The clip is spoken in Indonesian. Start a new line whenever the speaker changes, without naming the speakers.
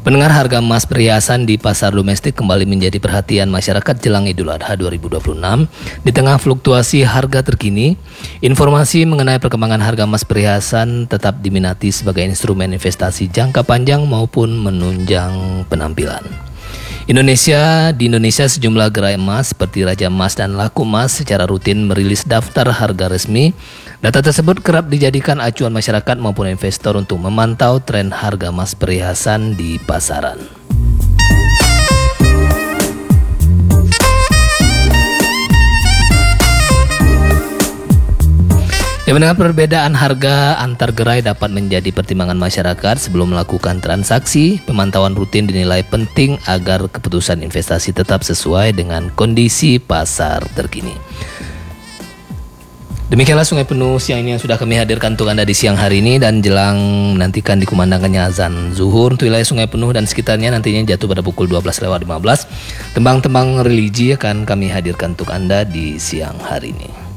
Pendengar, harga emas perhiasan di pasar domestik kembali menjadi perhatian masyarakat jelang Idul Adha 2026. Di tengah fluktuasi harga terkini, informasi mengenai perkembangan harga emas perhiasan tetap diminati sebagai instrumen investasi jangka panjang maupun menunjang penampilan. Di Indonesia sejumlah gerai emas seperti Raja Emas dan Laku Emas secara rutin merilis daftar harga resmi. Data tersebut kerap dijadikan acuan masyarakat maupun investor untuk memantau tren harga emas perhiasan di pasaran. Mendengar perbedaan harga antar gerai dapat menjadi pertimbangan masyarakat sebelum melakukan transaksi. Pemantauan rutin dinilai penting agar keputusan investasi tetap sesuai dengan kondisi pasar terkini. Demikianlah Sungai Penuh siang ini yang sudah kami hadirkan untuk Anda di siang hari ini, dan jelang menantikan dikumandangkannya azan zuhur untuk wilayah Sungai Penuh dan sekitarnya nantinya jatuh pada pukul 12:15. Tembang-tembang religi akan kami hadirkan untuk Anda di siang hari ini.